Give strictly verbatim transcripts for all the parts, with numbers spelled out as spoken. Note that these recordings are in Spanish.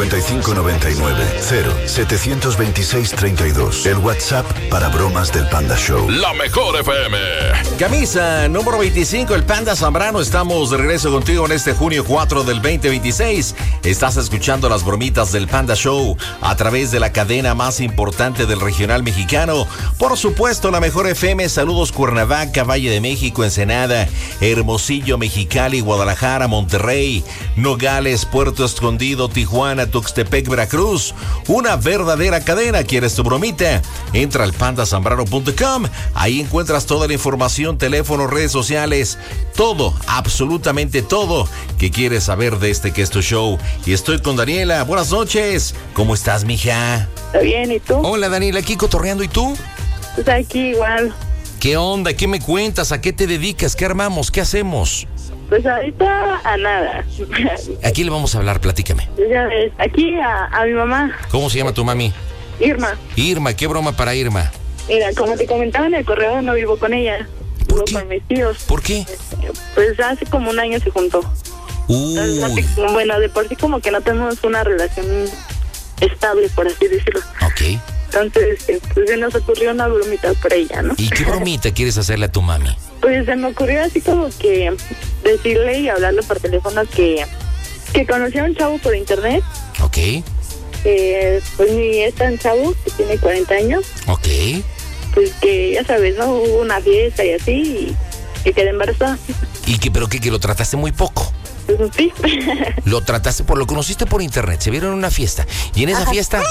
cincuenta y cinco noventa y nueve, cero setecientos veintiséis treinta y dos. El WhatsApp para bromas del Panda Show. La mejor F M. Camisa número veinticinco, el Panda Zambrano. Estamos de regreso contigo en este junio cuatro del veinte veintiséis. Estás escuchando las bromitas del Panda Show a través de la cadena más importante del regional mexicano. Por supuesto, la mejor F M. Saludos Cuernavaca, Valle de México, Ensenada, Hermosillo, Mexicali, Guadalajara, Monterrey, Nogales, Puerto Escondido, Tijuana, Tuxtepec, Veracruz. Una verdadera cadena. ¿Quieres tu bromita? Entra al panda zambrano punto com. Ahí encuentras toda la información, teléfono, redes sociales, todo, absolutamente todo que quieres saber de este que es tu show. Y estoy con Daniela. Buenas noches. ¿Cómo estás, mija? Está bien, ¿y tú? Hola, Daniela, aquí cotorreando. ¿Y tú? Pues aquí igual. ¿Qué onda? ¿Qué me cuentas? ¿A qué te dedicas? ¿Qué armamos? ¿Qué hacemos? Pues ahorita a nada. ¿A quién le vamos a hablar? Platícame. Ya ves, aquí a, a mi mamá. ¿Cómo se llama tu mami? Irma. Irma, ¿qué broma para Irma? Mira, como te comentaba en el correo, no vivo con ella. ¿Por vivo qué? con mis tíos. ¿Por qué? Pues hace como un año se juntó. Uy. Entonces, bueno, de por sí como que no tenemos una relación estable, por así decirlo. Ok. Entonces, pues se nos ocurrió una bromita por ella, ¿no? ¿Y qué bromita quieres hacerle a tu mami? Pues se me ocurrió así como que decirle y hablarle por teléfono que, que conocía a un chavo por internet. Ok. Eh, pues ni es tan chavo, que tiene cuarenta años. Ok. Pues que ya sabes, ¿no? Hubo una fiesta y así, y que quedé embarazada. ¿Y que pero qué? ¿Que lo trataste muy poco? Pues sí. Lo trataste, por lo conociste por internet, se vieron en una fiesta. Y en esa fiesta,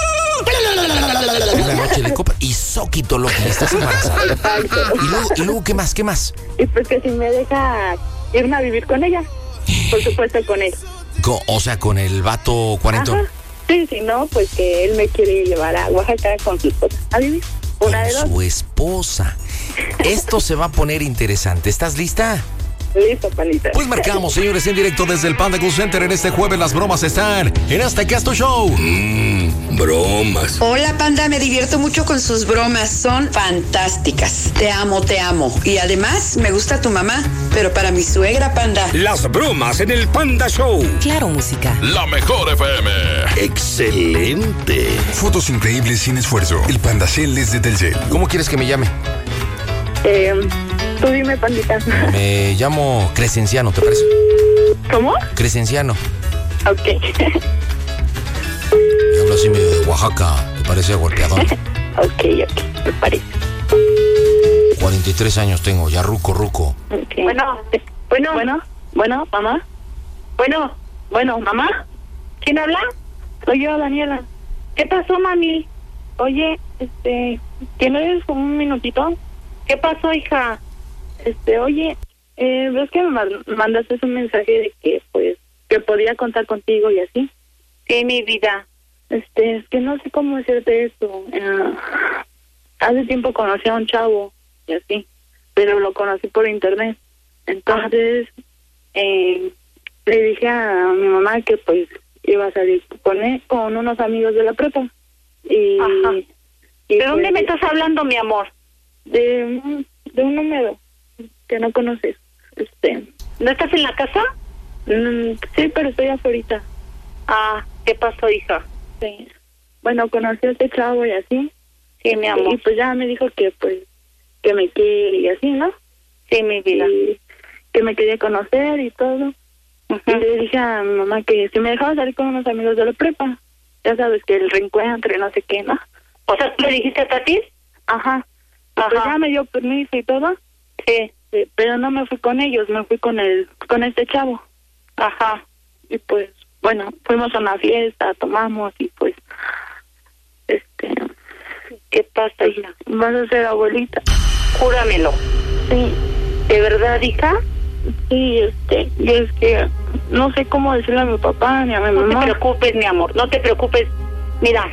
una noche de copa y soquito lo que estás embarazada. Exacto. ¿Y luego, ¿Y luego qué más? ¿Qué más? Y pues que si me deja irme a vivir con ella. Por supuesto con él. Co- o sea, con el vato cuarentón. Ajá. Sí, si no, pues que él me quiere llevar a Oaxaca con su esposa a vivir. Una de dos. Con su esposa. Esto se va a poner interesante. ¿Estás lista? Listo, panita. Pues marcamos, señores, en directo desde el Panda Cool Center. En este jueves las bromas están en este que es tu show. Mmm, bromas. Hola, Panda, me divierto mucho con sus bromas, son fantásticas. Te amo, te amo. Y además, me gusta tu mamá, pero para mi suegra, Panda. Las bromas en el Panda Show. Claro, música. La mejor F M. Excelente. Fotos increíbles sin esfuerzo. El Panda Cel desde Telcel. ¿Cómo quieres que me llame? Eh, tú dime, pandita. Me llamo Crescenciano, ¿te parece? ¿Cómo? Crescenciano. Ok. Y hablo así medio de Oaxaca, ¿te parece golpeador? ok, ok, me parece. cuarenta y tres años tengo, ya ruco, ruco. Okay. Bueno, bueno, bueno, bueno, mamá. Bueno, bueno, mamá. ¿Quién habla? Soy yo, Daniela. ¿Qué pasó, mami? Oye, este, ¿tienes un minutito? ¿Qué pasó, hija? Este, oye, eh, ves que me mandaste un mensaje de que, pues, que podía contar contigo y así. Sí, mi vida. Este, es que no sé cómo decirte esto. Eh, hace tiempo conocí a un chavo y así, pero lo conocí por internet. Entonces, eh, le dije a mi mamá que, pues, iba a salir con él, con unos amigos de la prepa. Y, Ajá. y ¿De dónde pues, me estás hablando, mi amor? De, de un número que no conoces. Este, ¿No estás en la casa? mm, sí, pero estoy afuera. Ah, ¿qué pasó, hija? Sí. Bueno, conocí a este chavo y así. Sí, mi amor. Y pues ya me dijo que, pues, que me quiere y así, ¿no? Sí, mi vida. Y que me quería conocer y todo. Uh-huh. Y le dije a mi mamá que si me dejaba salir con unos amigos de la prepa. Ya sabes, que el reencuentro y no sé qué, ¿no? O sea, ¿tú le dijiste a Tati? Ajá. Y Ajá. pues ya me dio permiso y todo. Sí. Sí, pero no me fui con ellos, me fui con el con este chavo. Ajá. Y pues, bueno, fuimos a una fiesta, tomamos y pues, este, ¿Qué pasa, hija? vas a ser abuelita. Júramelo. Sí, ¿De verdad, hija? sí, este, y es que no sé cómo decirle a mi papá ni a mi No mamá. te preocupes, mi amor, no te preocupes. Mira.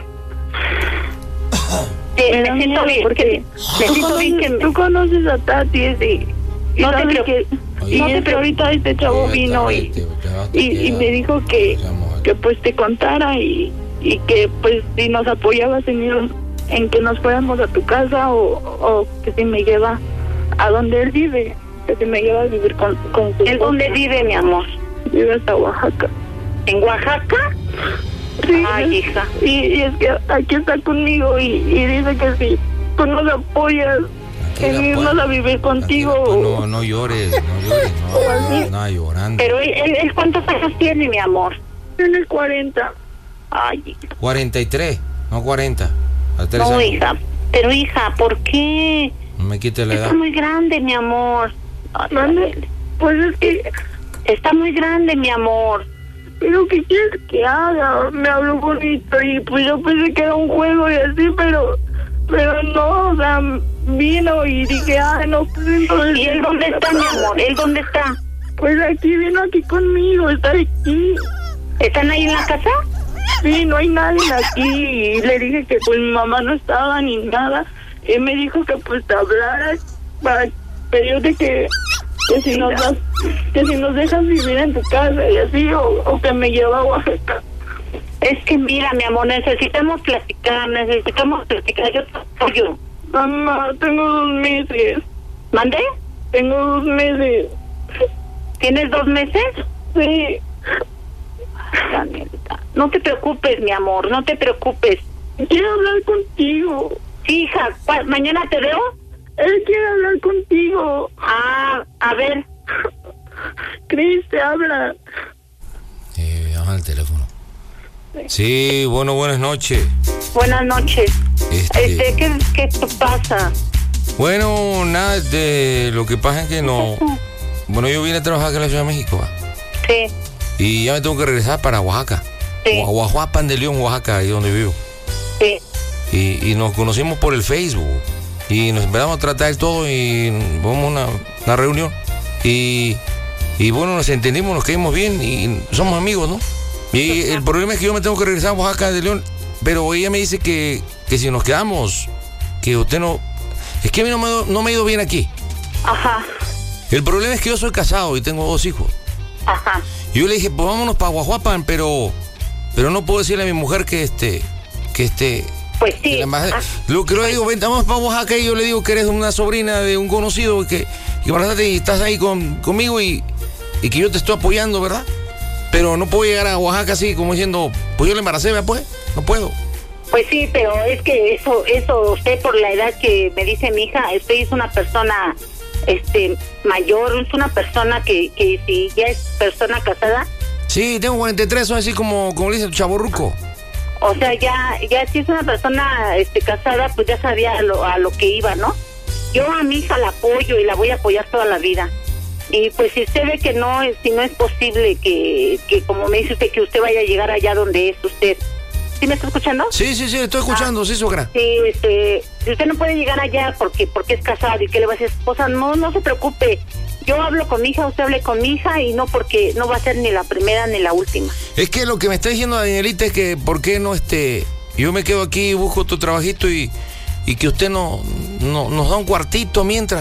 Eh, Me me da siento miedo bien, porque me tú siento bien que conoces, me... tú conoces a Tati y, y No te sabes preocupes. que y No te es que preocupes. ahorita este chavo vino y, y, y me dijo que, que pues te contara y, y que pues si nos apoyabas en, ir- en que nos fuéramos a tu casa o, o que si me lleva a donde él vive, que si me lleva a vivir con, con su ¿En dónde esposa. vive, mi amor? Vive hasta Oaxaca. ¿En Oaxaca? Sí, Ay, hija. Y, y es que aquí está conmigo y, y dice que si tú nos apoyas en irnos a vivir contigo. No, no llores, no llores, no, no, no llorando. Pero él, él, él, ¿cuántos años tiene, mi amor? Tiene cuarenta. Ay, hija. cuarenta y tres, no cuarenta. A tres No, años. hija. Pero, hija, ¿por qué? No me quites la edad. Está muy grande, mi amor. Ay, ¿Mande? Pues es que... Está muy grande, mi amor. Pero ¿qué quieres que haga? Me habló bonito y pues yo pensé que era un juego y así, pero... Pero no, o sea, vino y dije, ay, no, pues entonces... ¿Y él dónde está, mi amor? ¿Él dónde está? Pues aquí, vino aquí conmigo, está aquí. ¿Están ahí en la casa? Sí, no hay nadie aquí. Y le dije que pues mi mamá no estaba ni nada. Él me dijo que pues te hablara para pedirte que, que si nos das, que si nos dejas vivir en tu casa y así, o, o que me lleva a Oaxaca. Es que mira, mi amor, necesitamos platicar, necesitamos platicar. Yo te apoyo. Mamá, tengo dos meses. ¿Mandé? Tengo dos meses. ¿Tienes dos meses? Sí. Danielita, no te preocupes, mi amor, no te preocupes. Quiero hablar contigo. Sí, hija, ¿cuál- ¿mañana te veo? Él quiere hablar contigo. Ah, a ver. Cris, te habla. Eh, llama al teléfono. Sí, bueno, buenas noches. Buenas noches. Este, Este, ¿qué, qué te pasa? bueno, nada, de, lo que pasa es que no... Bueno, yo vine a trabajar aquí en la Ciudad de México, ¿va? Sí, Y ya me tengo que regresar para Oaxaca. Sí. Oaxaca de León, Oaxaca, ahí donde vivo. sí. Y, y nos conocimos por el Facebook. Y nos empezamos a tratar todo y vamos a una, una reunión. Y, y bueno, nos entendimos, nos caímos bien y somos amigos, ¿no? Y el problema es que yo me tengo que regresar a Oaxaca de León. Pero ella me dice que, que si nos quedamos, que usted no... Es que a mí no me, no me ha ido bien aquí. Ajá, El problema es que yo soy casado y tengo dos hijos. ajá. Y yo le dije, pues vámonos para Guajuapan, pero pero no puedo decirle a mi mujer que este, que este... Pues sí. que la embajada- Ah, Lo que yo le digo, ven, vamos para Oaxaca y yo le digo que eres una sobrina de un conocido que, que embarazaste y estás ahí con, conmigo y, y que yo te estoy apoyando, ¿verdad? Pero no puedo llegar a Oaxaca así como diciendo, pues yo le embaracé, ¿verdad? Pues, no puedo. Pues sí, pero es que eso, eso, usted por la edad que me dice mi hija, usted es una persona, este, mayor, es una persona que, que si ya es persona casada, Sí, tengo cuarenta y tres, soy así como, como le dice el chavorruco. o sea, ya, ya si es una persona, este, casada, pues ya sabía a lo, a lo que iba, ¿no? Yo a mi hija la apoyo y la voy a apoyar toda la vida. Y pues si usted ve que no, es- si no es posible que, que como me dice usted, que usted vaya a llegar allá donde es usted. ¿Sí me está escuchando? Sí, sí, sí, le estoy escuchando, sí, suegra. Sí, este, si usted no puede llegar allá porque porque es casado y que le va a decir esposa, no, no se preocupe. Yo hablo con mi hija, usted hable con mi hija y no porque no va a ser ni la primera ni la última. Es que lo que me está diciendo Danielita es que por qué no este yo me quedo aquí y busco otro trabajito y, y que usted no, no nos da un cuartito mientras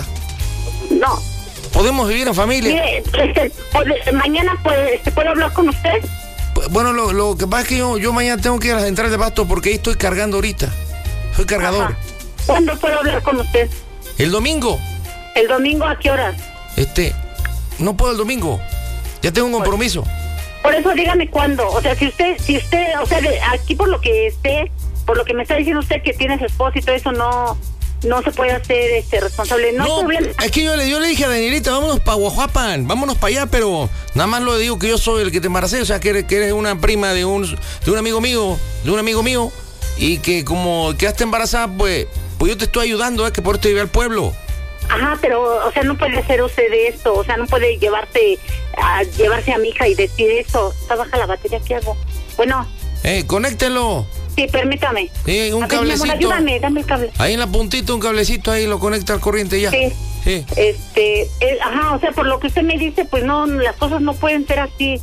No. podemos vivir en familia. Mire, este, puede- mañana puede, este, ¿puedo hablar con usted? P- Bueno, lo, lo que pasa es que yo, yo mañana tengo que ir a la central de Pasto porque ahí estoy cargando ahorita. Soy cargador. Ajá. ¿Cuándo puedo hablar con usted? El domingo, ¿El domingo a qué horas? este, no puedo el domingo. Ya tengo un compromiso. Por eso dígame cuándo. O sea, si usted, si usted, o sea, de- aquí por lo que esté, por lo que me está diciendo usted que tiene su esposo y todo eso, no, no se puede hacer este responsable. No, No, problema. es que yo le, yo le dije a Danielita, vámonos para Guajuapan, vámonos para allá, pero nada más lo digo que yo soy el que te embaracé, o sea, que eres, que eres una prima de un, de un amigo mío, de un amigo mío, y que como quedaste embarazada, pues, pues yo te estoy ayudando, es que por esto llevé al pueblo. Ajá, pero, o sea, no puede hacer usted esto, o sea, no puede llevarte a llevarse a mi hija y decir eso. Está baja la batería, ¿qué hago? Bueno, Eh, conéctelo. sí, permítame. Sí, un A ver, mi amor, cablecito. ayúdame, dame el cable. Ahí en la puntita un cablecito, ahí lo conecta al corriente y ya. Sí. Sí. Este, eh, ajá, o sea, por lo que usted me dice, pues no, las cosas no pueden ser así.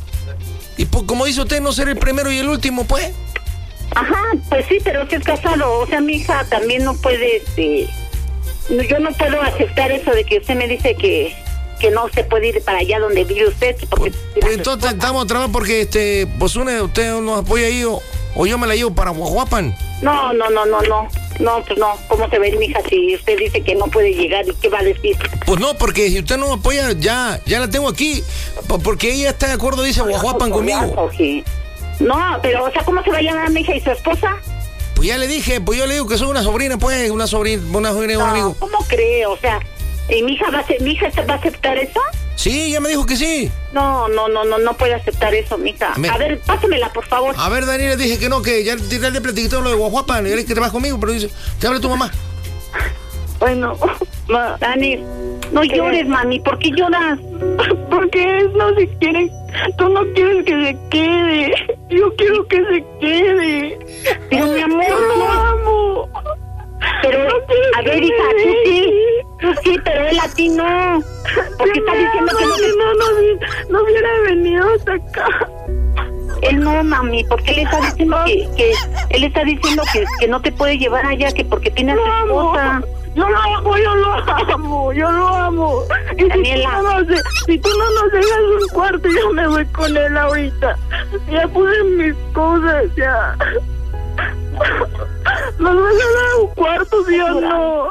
Y pues, como dice usted, no ser el primero y el último, pues. Ajá, pues sí, pero usted es casado, o sea, mi hija también no puede, este, no, yo no puedo aceptar eso de que usted me dice que, que no se puede ir para allá donde vive usted, porque... Pues entonces estamos a trabajar porque, este, pues una de ustedes nos apoya ahí o, o yo me la llevo para Guajuapan. No, no, no, no, no, no, pues no, ¿cómo se ve mi hija si usted dice que no puede llegar y qué va a decir? Pues no, porque si usted no me apoya, ya, ya la tengo aquí. Po- Porque ella está de acuerdo, dice Guajuapan conmigo. Oye, No, pero, o sea, ¿cómo se va a llamar mi hija y su esposa? Pues ya le dije, pues yo le digo que soy una sobrina, pues, una sobrina, una sobrina de un No, amigo. ¿cómo cree? O sea, ¿y mi hija va a, ser, mi hija va a aceptar eso? Sí, ya me dijo que sí. No, no, no, no, no puede aceptar eso, mija. Me... A ver, pásamela, por favor. A ver, Daniela, dije que no, que ya, ya le platiqué lo de Guajuapan, y que te vas conmigo, pero dice, te habla tu mamá. Bueno, ma, Dani, no ¿qué? llores, mami. ¿Por qué lloras? Porque no se quiere. Tú no quieres que se quede. Yo quiero que se quede. Pero, mi amor, yo lo no. amo. Pero, no quiero a que ver, se hija, tú quede. sí. Tú sí, pero él a ti no. Porque está diciendo que no, Si no, no, no hubiera venido hasta acá. Él no, mami, porque él está diciendo que, que él está diciendo que, que no te puede llevar allá, que porque tiene a su esposa. Yo lo amo, yo lo amo, yo lo amo. Y Daniela. Si tú, no nos, si tú no nos dejas un cuarto, yo me voy con él ahorita. Ya puse mis cosas, ya. ¿Nos vas a dar un cuarto, sí o no?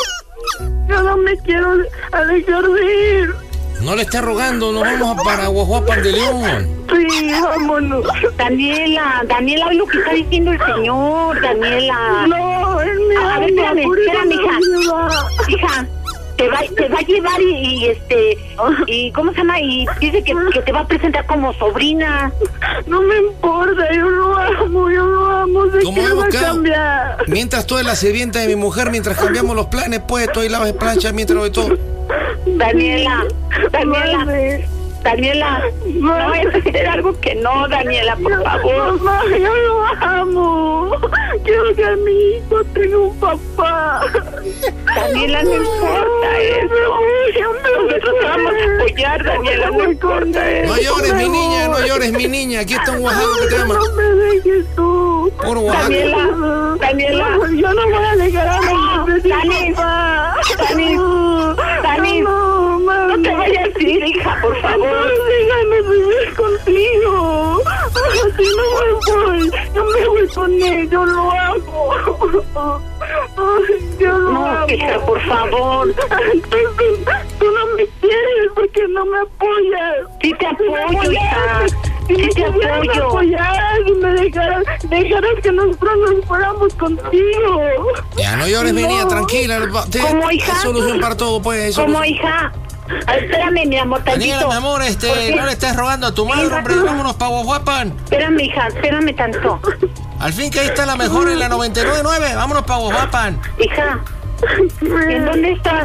Yo no me quiero alejar de ir. No le estés rogando, nos vamos a para Guajuapan de León. Sí, vámonos. Daniela, Daniela, oye lo que está diciendo el señor, Daniela. No, él me A ver, espérame, por eso espérame, hija. no me va. Hija, te va, te va a llevar y, y este, y ¿cómo se llama? Y dice que, que te va a presentar como sobrina. No me importa, yo lo amo, yo lo amo, sé ¿Cómo que hemos va a quedado? cambiar. Mientras tú eres la sirvienta de mi mujer, mientras cambiamos los planes, pues, tú y lavas plancha, mientras lo de todo. Daniela, Daniela, Madre. Daniela, no vayas a hacer algo que no, Daniela, por favor. Mamá, yo lo amo. Quiero que mi hijo tenga un papá. Daniela, no importa eso. Nosotros te vamos a apoyar, Daniela, no importa eso. No llores, mi niña, no llores, mi niña. Aquí está un oaxaco que te ama. No me dejes tú. Puro oaxaco. Daniela, Daniela. No, yo no voy a dejar a mi hijo sin Dani, papá. Dani, Dani, no, mami. no te vayas a ir, hija, por favor. Déjame vivir contigo. Si no me voy, yo me voy con él, yo lo hago. Yo lo No, amo. hija, por favor. Entonces, tú no me quieres porque no me apoyas. Sí te Si me apoyo, hija. apoyaras, Si Sí me te pudieras apoyo. apoyar, si me dejaras, dejaras que nosotros nos fuéramos contigo. Ya, no llores, mi niña, tranquila. Te- ¿Cómo, hija? Hay solución para todo, pues. hay ¿Cómo, solución. hija? Ah, espérame, mi amor, tantito. Daniela, mi amor, ¿Por este, qué? no le estés rogando a tu madre, hombre. Vámonos para Guajuapan. Espérame, hija, espérame tanto. Al fin que ahí está la mejor en la noventa y nueve punto nueve. Vámonos para Guajuapan. Hija, ¿en dónde estás?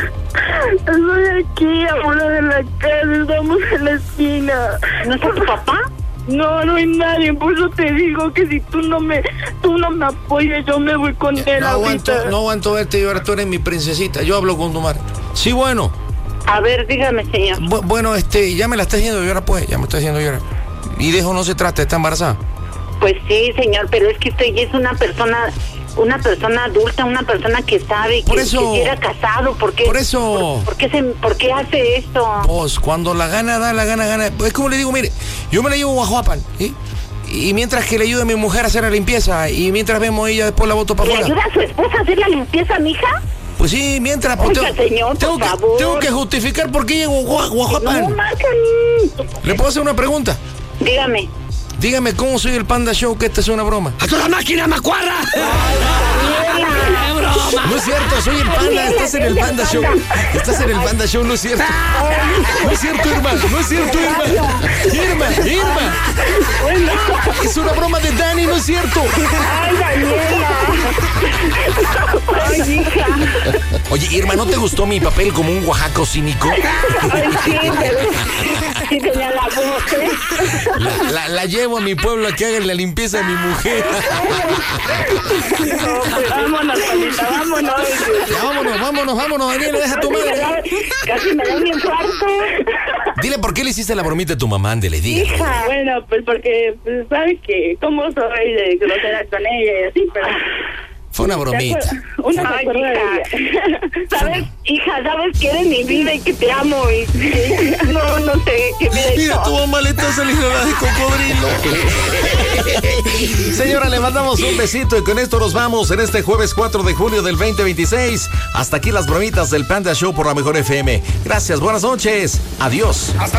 Estoy aquí, afuera de la casa, estamos en la esquina. ¿No está tu papá? No, no hay nadie, por eso te digo que si tú no me, tú no me apoyas, yo me voy con él No aguanto, ahorita. no aguanto verte llorar, tú eres mi princesita. Yo hablo con tu madre. Sí, bueno. A ver, dígame, señor. Bu- bueno, este, ya me la está haciendo llorar, pues. Ya me está haciendo llorar. Y de eso no se trata, está embarazada. Pues sí, señor, pero es que usted ya es una persona, una persona adulta, una persona que sabe Por que, eso- que si era casado. ¿Por qué? Por eso. ¿Por qué, se, ¿Por qué hace esto? Pues cuando la gana da, la gana gana. Es como le digo, mire, yo me la llevo a Guajuapan, ¿sí? Y mientras que le ayuda a mi mujer a hacer la limpieza, y mientras vemos ella después la boto para ¿Le afuera. ayuda a su esposa a hacer la limpieza, mija? Pues sí, mientras pues, Oiga, tengo, señor, por tengo que, favor. tengo que justificar por qué llego a Gua- No, Guajuapan. marcan. ¿Le puedo hacer una pregunta? Dígame. Dígame cómo soy el Panda Show, que esta es una broma. ¡A toda máquina, macuarra! No es cierto, soy el Panda, estás en el Panda Show. Estás en el Panda Show, no es cierto. No es cierto, Irma, no es cierto, Irma. Irma, Irma. Es una broma de Dani, no es cierto. Ay, Daniela. Ay, hija. Oye, Irma, ¿no te gustó mi papel como un oaxaco cínico? Ay, sí, pero sí tenía la voz, ¿eh? La, la- la llevo a mi pueblo a que hagan la limpieza a mi mujer. No, pues vámonos, Palita, vámonos. Ya, vámonos, vámonos, vámonos, Daniela, deja a tu madre. Casi me da un infarto. Dile por qué le hiciste la bromita a tu mamá, ándele, diga. Hija. Bueno, pues porque, pues, sabes que cómo soy de grosera con ella y así, pero... Fue una bromita. Una Ay, se acuerda de hija. ella. ¿Sabes, hija? ¿Sabes que eres mi vida y que te amo? Y, y- no, no sé qué me Mira, tu mamá le está saliendo la de cocodrilo. Señora, le mandamos un besito y con esto nos vamos en este jueves cuatro de junio del veinte veintiséis. Hasta aquí las bromitas del Panda Show por la Mejor F M. Gracias, buenas noches. Adiós. Hasta